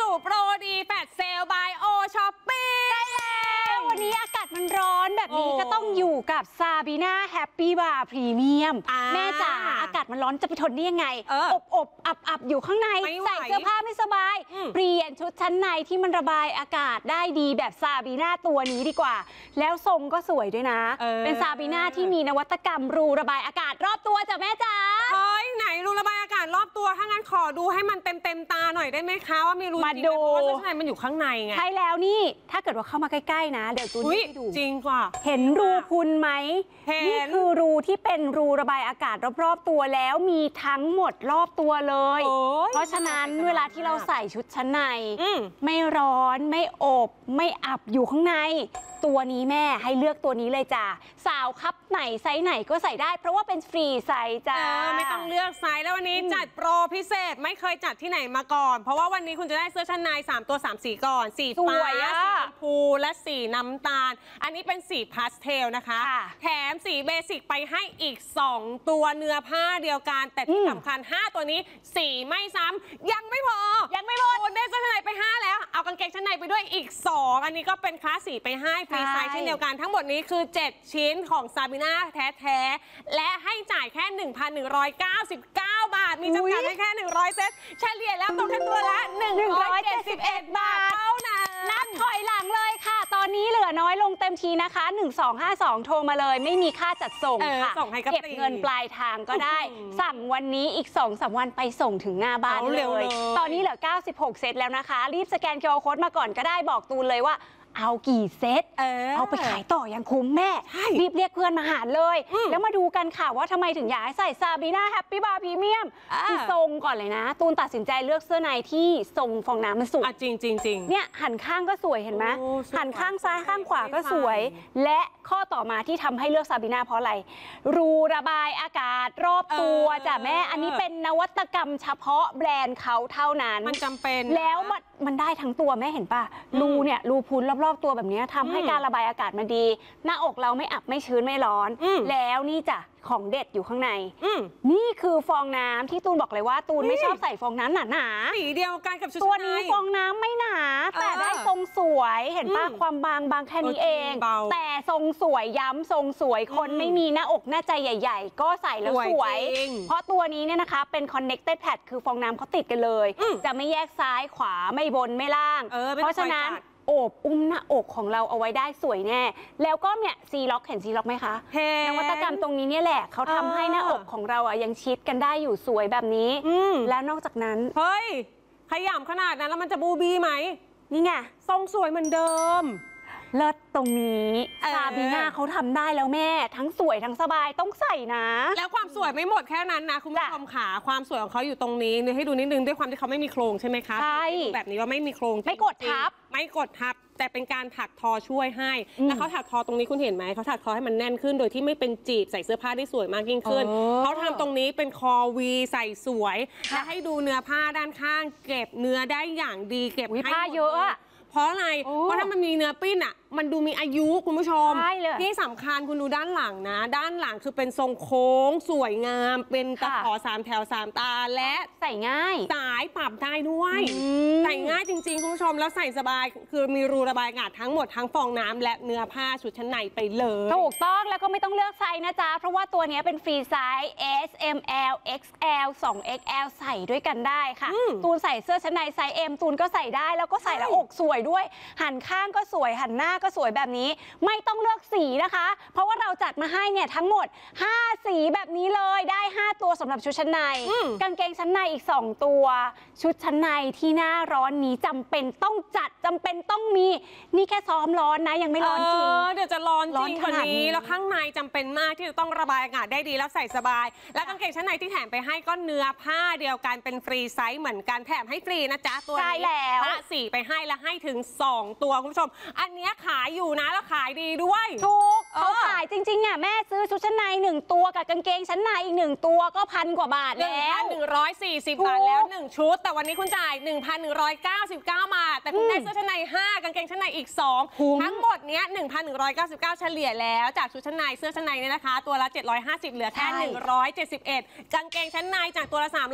สู่โปรดีแฟลชเซลบายโอช้อปปิ้งได้แล้ววันนี้อากาศมันร้อนแบบนี้ก็ต้องอยู่กับซาบีน่าแฮปปี้บาร์พรีเมียมแม่จ๋าอากาศมันร้อนจะไปทนได้ยังไงอบอับอยู่ข้างในใส่เสื้อผ้าไม่สบายเปลี่ยนชุดชั้นในที่มันระบายอากาศได้ดีแบบซาบีน่าตัวนี้ดีกว่าแล้วทรงก็สวยด้วยนะเป็นซาบีน่าที่มีนวัตกรรมรูระบายอากาศรอบตัวจ้ะแม่จ๋าเฮ้ยไหนรูระบายอากาศรอบตัวถ้างั้นขอดูให้มันเต็มตาหน่อยได้ไหมคะว่ามีรูจริงไหมเพราะว่าชั้นในมันอยู่ข้างในไงใช่แล้วนี่ถ้าเกิดว่าเข้ามาใกล้ๆนะเดี๋ยวจูนให้ดูจริงกว่าเห็นรูพุนไหมนี่คือรูที่เป็นรูระบายอากาศรอบๆตัวแล้วมีทั้งหมดรอบตัวเลยเพราะฉะนั้นเวลาที่เราใส่ชุดชั้นในไม่ร้อนไม่อบไม่อับอยู่ข้างในตัวนี้แม่ให้เลือกตัวนี้เลยจ้ะสาวคัพไหนไซส์ไหนก็ใส่ได้เพราะว่าเป็นฟรีไซส์จ้าไม่ต้องเลือกไซส์แล้ววันนี้จัดโปรพิเศษไม่เคยจัดที่ไหนมาก่อนเพราะว่าวันนี้คุณจะได้เสื้อชั้นใน3ตัว3สีก่อนสีฟ้าสีชมพูและสีน้ำตาลอันนี้เป็นสีพาสเทลนะคะแถมสีเบสิกไปให้อีก2ตัวเนื้อผ้าเดียวกันแต่ที่สำคัญ5ตัวนี้สีไม่ซ้ำยังไม่พอคุณได้เสื้อชั้นในไป5แล้วเอากางเกงชั้นในไปด้วยอีก2อันนี้ก็เป็นคลาสสีไปให้ฟรีไซส์เช่นเดียวกันทั้งหมดนี้คือ7ชิ้นของซาบีน่าแท้ๆและให้จ่ายแค่ 1,199 บาทมีจำกัดให้แค่100เซตเฉลี่ยแล้วตกแค่ตัวละ171 บาทเท่านั้นนับถอยหลังเลยค่ะตอนนี้เหลือน้อยลงเต็มทีนะคะ1252โทรมาเลยไม่มีค่าจัดส่งค่ะเก็บเงินปลายทางก็ได้สั่งวันนี้อีก 2-3 วันไปส่งถึงหน้าบ้านเลยตอนนี้เหลือ96เซตแล้วนะคะรีบสแกน QR Code มาก่อนก็ได้บอกตูนเลยว่าเอากี่เซตเอาไปขายต่อยังคุ้มแม่รีบเรียกเพื่อนมาหาเลยแล้วมาดูกันค่ะว่าทำไมถึงอยากให้ใส่ซาบีน่าแฮปปี้บาร์พรีเมียมคือทรงก่อนเลยนะตูนตัดสินใจเลือกเสื้อในที่ทรงฟองน้ำมันสวยจริงเนี่ยหันข้างก็สวยเห็นไหมหันข้างซ้ายข้างขวาก็สวยและข้อต่อมาที่ทำให้เลือกซาบีน่าเพราะอะไรรูระบายอากาศรอบตัวจ้ะแม่อันนี้เป็นนวัตกรรมเฉพาะแบรนด์เขาเท่านั้นมันจำเป็นแล้วมันได้ทั้งตัวแม่เห็นป่ะรูเนี่ยรูพุนรอบๆตัวแบบนี้ทำให้การระบายอากาศมันดีหน้าอกเราไม่อับไม่ชื้นไม่ร้อนแล้วนี่จ้ะของเด็ดอยู่ข้างในนี่คือฟองน้ำที่ตูนบอกเลยว่าตูนไม่ชอบใส่ฟองน้ำหนาๆสีเดียวกันกับชุดตัวนี้ฟองน้ำไม่หนาแต่ได้ทรงสวยเห็นป่ะความบางแค่นี้เองแต่ทรงสวยย้ำทรงสวยคนไม่มีหน้าอกหน้าใจใหญ่ๆก็ใส่แล้วสวยเพราะตัวนี้เนี่ยนะคะเป็น connected pad คือฟองน้ำเขาติดกันเลยจะไม่แยกซ้ายขวาไม่บนไม่ล่างเพราะฉะนั้นโอบอุ้มหน้าอกของเราเอาไว้ได้สวยแน่แล้วก็เนี่ยซีล็อกเห็นซีล็อกไหมคะนวัตกรรมตรงนี้เนี่ยแหละเขาทำให้หน้าอกของเราอ่ะยังชิดกันได้อยู่สวยแบบนี้แล้วนอกจากนั้นเฮ้ยขยำขนาดนั้นแล้วมันจะบูบี้ไหมนี่ไงทรงสวยเหมือนเดิมเลิศตรงนี้ซาบีน่าเขาทำได้แล้วแม่ทั้งสวยทั้งสบายต้องใส่นะแล้วความสวยไม่หมดแค่นั้นนะคุณผู้ชมค่ะความสวยของเขาอยู่ตรงนี้ให้ดูนิดนึงด้วยความที่เขาไม่มีโครงใช่ไหมคะใช่แบบนี้ว่าไม่มีโครงไม่กดทับแต่เป็นการถักทอช่วยให้แล้วเขาถักทอตรงนี้คุณเห็นไหมเขาถักทอให้มันแน่นขึ้นโดยที่ไม่เป็นจีบใส่เสื้อผ้าได้สวยมากยิ่งขึ้นเขาทำตรงนี้เป็นคอวีใส่สวยและให้ดูเนื้อผ้าด้านข้างเก็บเนื้อได้อย่างดีเก็บให้ผ้าเยอะเพราะอะไรเพราะถ้ามันมีเนื้อปิ้นอ่ะมันดูมีอายุคุณผู้ชมที่สำคัญคุณดูด้านหลังนะด้านหลังคือเป็นทรงโค้งสวยงามเป็นตะขอ3แถว3ตาและใส่ง่ายสายปรับได้ด้วยใส่ง่ายจริงๆคุณผู้ชมแล้วใส่สบายคือมีรูระบายอากาศทั้งหมดทั้งฟองน้ำและเนื้อผ้าชุดชั้นในไปเลยถูกต้องแล้วก็ไม่ต้องเลือกไซส์นะจ๊ะเพราะว่าตัวนี้เป็นฟรีไซส์ S M L XL 2XL ใส่ด้วยกันได้ค่ะตูนใส่เสื้อชั้นในไซส์ M ตูนก็ใส่ได้แล้วก็ใส่แล้วอกสวยด้วยหันข้างก็สวยหันหน้าก็สวยแบบนี้ไม่ต้องเลือกสีนะคะเพราะว่าเราจัดมาให้เนี่ยทั้งหมด5สีแบบนี้เลยได้5ตัวสำหรับชุดชั้นในกางเกงชั้นในอีก2ตัวชุดชั้นในที่หน้าร้อนนี้จำเป็นต้องจัดจำเป็นต้องมีนี่แค่ซ้อมร้อนนะยังไม่ร้อนจริงเดี๋ยวจะร้อนจริงกว่านี้แล้วข้างในจำเป็นมากที่จะต้องระบายอากาศได้ดีแล้วใส่สบายแล้วกางเกงชั้นในที่แถมไปให้ก็เนื้อผ้าเดียวกันเป็นฟรีไซส์เหมือนกันแถมให้ฟรีนะจ๊ะตัวนี้ผ้าสีไปให้และให้ถึง2ตัวคุณผู้ชมอันนี้ขายอยู่นะแล้วขายดีด้วยถูกเขาขายจริงๆอ่ะแม่ซื้อชุดชั้นใน1ตัวกับกางเกงชั้นในอีก1ตัวก็1,000 กว่าบาทแล้ว 140 บาทแล้ว1ชุดแต่วันนี้คุณจ่าย 1,199 บาทแต่คุณได้เสื้อชั้นใน5กางเกงชั้นในอีก2ทั้งหมดเนี้ย 1,199 เฉลี่ยแล้วจากชุดชั้นในเสื้อชั้นในเนี่ยนะคะตัวละ750เหลือแค่171กางเกงชั้นในจากตัวละ300